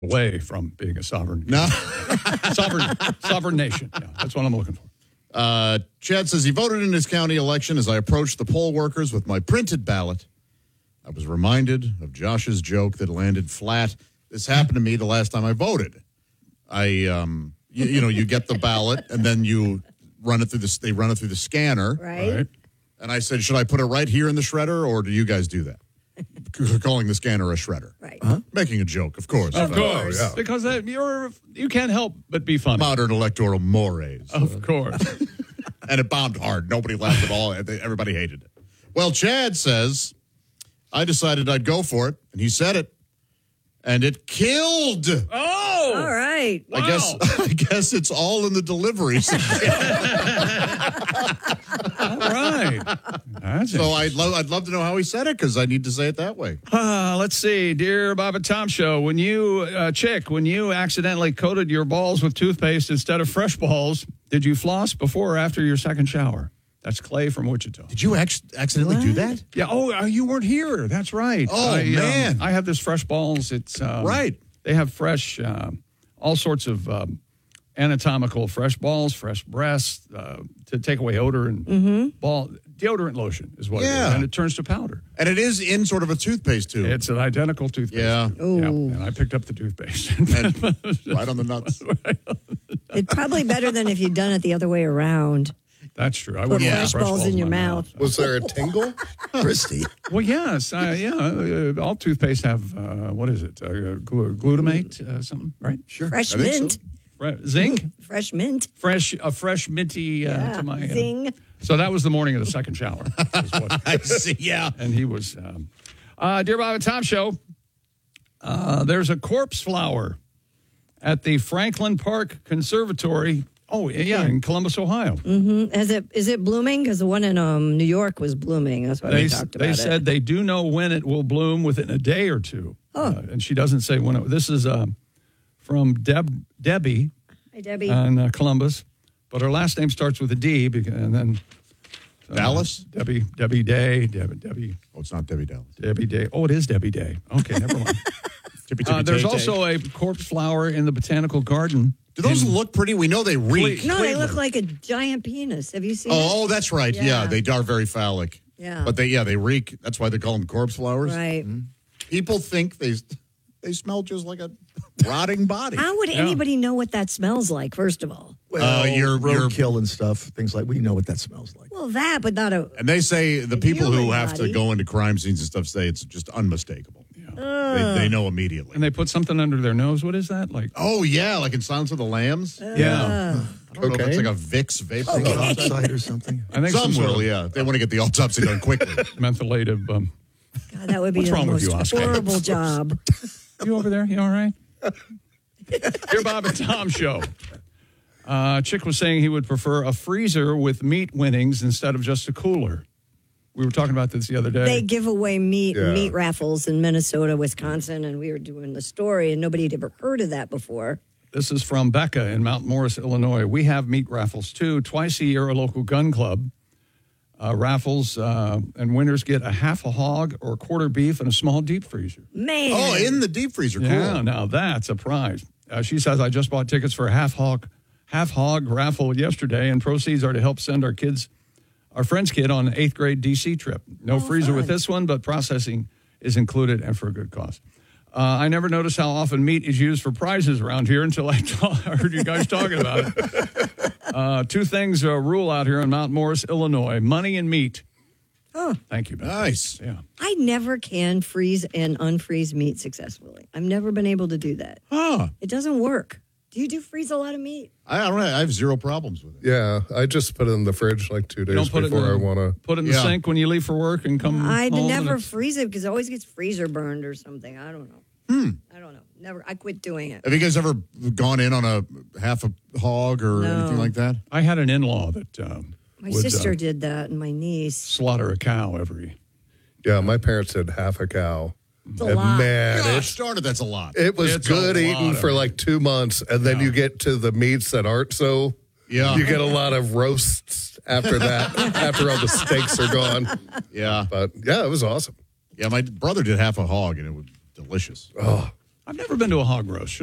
away from being a sovereign. No. sovereign nation. Yeah, that's what I'm looking for. Chad says he voted in his county election. As I approached the poll workers with my printed ballot, I was reminded of Josh's joke that landed flat. This happened to me the last time I voted. You get the ballot and then you run it through they run it through the scanner. Right. And I said, should I put it right here in the shredder, or do you guys do that? Calling the scanner a shredder. Right. Huh? Making a joke, of course. Of course. Yeah. Because you can't help but be funny. Modern electoral mores. Of course. And it bombed hard. Nobody laughed at all. Everybody hated it. Well, Chad says, I decided I'd go for it, and he said it, and it killed. Oh! All right. Wow. I guess it's all in the deliveries. All right. So I'd love to know how he said it, because I need to say it that way. Let's see. Dear Bob and Tom Show, when you accidentally coated your balls with toothpaste instead of fresh balls, did you floss before or after your second shower? That's Clay from Wichita. Did you accidentally do that? Yeah. Oh, you weren't here. That's right. Oh, man. I have this fresh balls. It's right. They have fresh, all sorts of anatomical fresh balls, fresh breasts to take away odor and ball deodorant lotion is what it is, and it turns to powder. And it is in sort of a toothpaste tube. It's an identical toothpaste. Yeah. And I picked up the toothpaste. Right on the nuts. It's probably better than if you'd done it the other way around. That's true. I Put wouldn't fresh have balls in your mouth. Was there a tingle? Christy. Well, yes. All toothpaste have, what is it? Glutamate, something, right? Sure. Fresh mint. So. Zinc? Fresh mint. A fresh minty to my... Zing. So that was the morning of the second shower. I see, yeah. And he was... Dear Bob and Tom Show, there's a corpse flower at the Franklin Park Conservatory. Oh, yeah, in Columbus, Ohio. Mm-hmm. Is it blooming? Because the one in New York was blooming. That's why they talked about it. They said they do know when it will bloom within a day or two. Oh. And she doesn't say when. This is from Debbie. Hi, Debbie. In Columbus. But her last name starts with a D, and then... Dallas? Debbie Day. Debbie. Oh, it's not Debbie Dallas. Debbie Day. Oh, it is Debbie Day. Okay, never mind. There's also a corpse flower in the Botanical Garden. Do those look pretty? We know they reek. No, they look like a giant penis. Have you seen Oh, that's right. Yeah, they are very phallic. Yeah. But they reek. That's why they call them corpse flowers. Right. Mm-hmm. People think they smell just like a rotting body. How would anybody know what that smells like, first of all? Well, your roadkill and stuff, things like we know what that smells like. Well, that, but not a... And they say the people human who have body. to go into crime scenes and stuff say it's just unmistakable. They know immediately. And they put something under their nose. What is that? Like? Oh, yeah, like in Silence of the Lambs? Yeah. I don't know if it's like a Vicks vapor. Outside or something. I think some will, yeah. They want to get the autopsy done quickly. Mentholative. God, that would be What's the wrong with most you, Oscar? horrible job. You over there? You all right? Dear Bob and Tom Show. Chick was saying he would prefer a freezer with meat winnings instead of just a cooler. We were talking about this the other day. They give away meat raffles in Minnesota, Wisconsin, and we were doing the story, and nobody had ever heard of that before. This is from Becca in Mount Morris, Illinois. We have meat raffles, too. Twice a year, a local gun club raffles, and winners get a half a hog or a quarter beef and a small deep freezer. Man. Oh, in the deep freezer. Cool. Yeah, now that's a prize. She says, I just bought tickets for a half hog raffle yesterday, and proceeds are to help send our friend's kid on an 8th grade D.C. trip. No freezer with this one, but processing is included and for a good cause. I never noticed how often meat is used for prizes around here until I heard you guys talking about it. Two things rule out here in Mount Morris, Illinois: money and meat. Oh. Thank you, Beth. Nice. Yeah. I never can freeze and unfreeze meat successfully. I've never been able to do that. Huh. It doesn't work. Do you freeze a lot of meat? I don't know. I have zero problems with it. Yeah, I just put it in the fridge like 2 days before I want to. Put it in the sink when you leave for work and come I home never and freeze it because it always gets freezer burned or something. I don't know. I don't know. Never. I quit doing it. Have you guys ever gone in on a half a hog or anything like that? I had an in-law that My would, sister did that, and my niece. slaughter a cow every... Yeah, my parents did half a cow. It's a lot. Man, Gosh, darn that's a lot. it was It's good a lot eating of for it. like 2 months, and then you get to the meats that aren't so. Yeah. You get a lot of roasts after that, after all the steaks are gone. Yeah. But yeah, it was awesome. Yeah, my brother did half a hog, and it was delicious. Oh, I've never been to a hog roast.